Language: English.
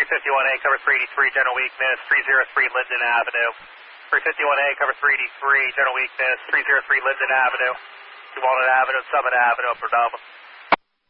351A, cover 383, general weakness, 303 Linden Avenue. 351A, cover 383, general weakness, 303 Linden Avenue, Walnut Avenue, Summit Avenue, Upper Dublin.